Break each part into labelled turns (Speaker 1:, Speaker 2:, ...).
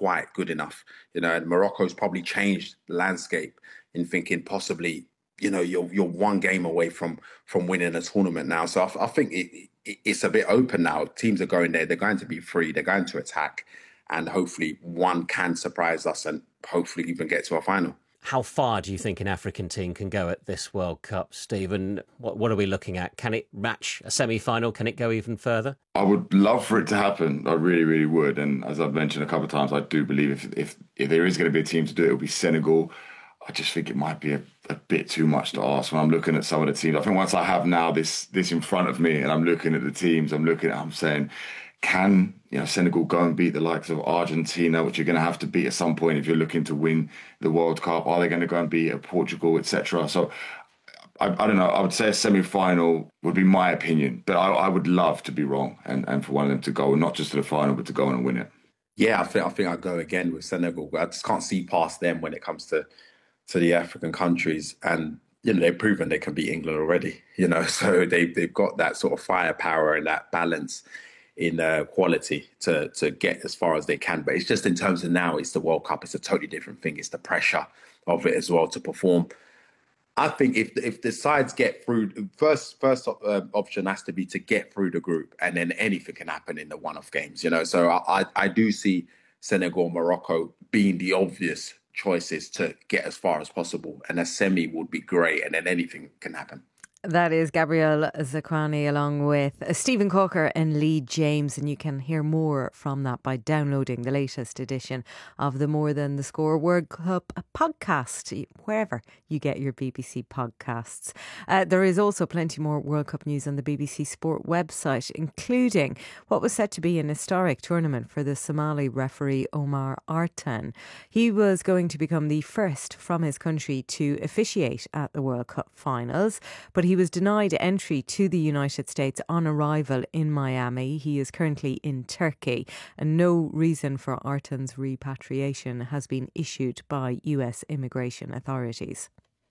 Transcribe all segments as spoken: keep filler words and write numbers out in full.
Speaker 1: quite good enough. You know, and Morocco's probably changed the landscape in thinking possibly, you know, you're you're one game away from from winning a tournament now. So I, I think it, it, it's a bit open now. Teams are going there. They're going to be free. They're going to attack, and hopefully one can surprise us and hopefully even get to a final.
Speaker 2: How far do you think an African team can go at this World Cup, Stephen? What, what are we looking at? Can it match a semi-final? Can it go even further?
Speaker 3: I would love for it to happen. I really, really would. And as I've mentioned a couple of times, I do believe if if, if there is going to be a team to do it, it'll be Senegal. I just think it might be a, a bit too much to ask when I'm looking at some of the teams. I think once I have now this this in front of me and I'm looking at the teams, I'm looking at, I'm saying, can you know Senegal go and beat the likes of Argentina, which you're going to have to beat at some point if you're looking to win the World Cup? Are they going to go and beat Portugal, et cetera? So I, I don't know. I would say a semi-final would be my opinion, but I, I would love to be wrong and, and for one of them to go not just to the final, but to go on and win it.
Speaker 1: Yeah, I think I think I'd go again with Senegal. I just can't see past them when it comes to to the African countries, and you know they've proven they can beat England already. You know, so they they've got that sort of firepower and that balance in uh, quality to to get as far as they can. But it's just in terms of now, it's the World Cup. It's a totally different thing. It's the pressure of it as well to perform. I think if if the sides get through, first first uh, option has to be to get through the group, and then anything can happen in the one-off games. You know, so I I, I do see Senegal, Morocco being the obvious choices to get as far as possible, and a semi would be great, and then anything can happen.
Speaker 4: That is Gabriel Zakuani along with Stephen Corker and Lee James, and you can hear more from that by downloading the latest edition of the More Than the Score World Cup podcast, wherever you get your B B C podcasts. Uh, there is also plenty more World Cup news on the B B C Sport website, including what was said to be an historic tournament for the Somali referee Omar Artan. He was going to become the first from his country to officiate at the World Cup finals, but he He was denied entry to the United States on arrival in Miami. He is currently in Turkey, and no reason for Artan's repatriation has been issued by U S immigration authorities.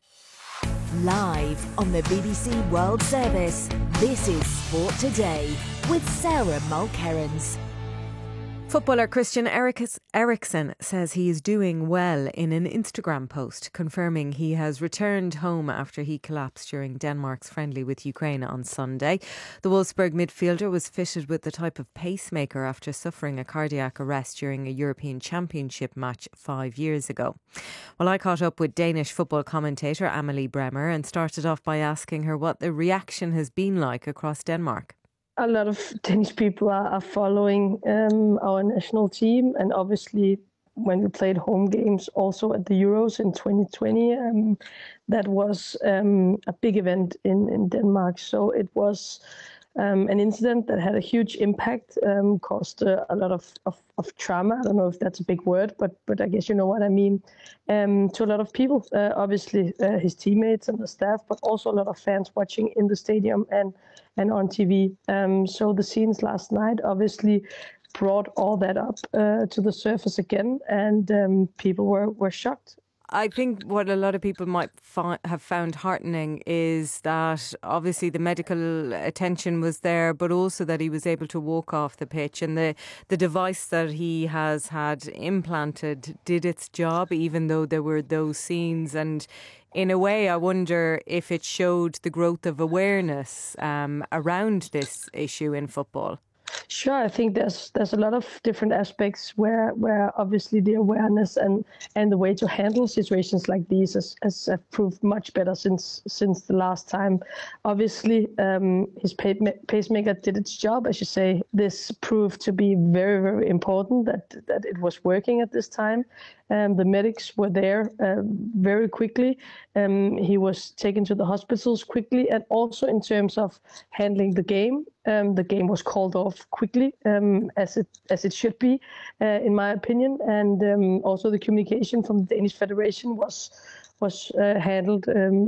Speaker 5: Live on the B B C World Service, this is Sport Today with Sarah Mulkerrans.
Speaker 4: Footballer Christian Eriksen says he is doing well in an Instagram post, confirming he has returned home after he collapsed during Denmark's friendly with Ukraine on Sunday. The Wolfsburg midfielder was fitted with the type of pacemaker after suffering a cardiac arrest during a European Championship match five years ago. Well, I caught up with Danish football commentator Amelie Bremer and started off by asking her what the reaction has been like across Denmark.
Speaker 6: A lot of Danish people are, are following um, our national team, and obviously when we played home games also at the Euros in twenty twenty, um, that was um, a big event in, in Denmark. So it was um, an incident that had a huge impact, um, caused uh, a lot of, of, of trauma. I don't know if that's a big word, but but I guess you know what I mean, um, to a lot of people, uh, obviously uh, his teammates and the staff, but also a lot of fans watching in the stadium and and on T V. Um, so the scenes last night obviously brought all that up uh, to the surface again, and um, people were, were shocked.
Speaker 4: I think what a lot of people might fi- have found heartening is that obviously the medical attention was there, but also that he was able to walk off the pitch, and the, the device that he has had implanted did its job, even though there were those scenes. And in a way, I wonder if it showed the growth of awareness um, around this issue in football.
Speaker 6: Sure, I think there's there's a lot of different aspects where where obviously the awareness and, and the way to handle situations like these has, has proved much better since since the last time. Obviously, um, his pacemaker did its job, as you say. This proved to be very very important that that it was working at this time. Um, the medics were there uh, very quickly. Um, he was taken to the hospitals quickly, and also in terms of handling the game, um, the game was called off quickly, um, as it as it should be, uh, in my opinion. And um, also the communication from the Danish Federation was was uh, handled um,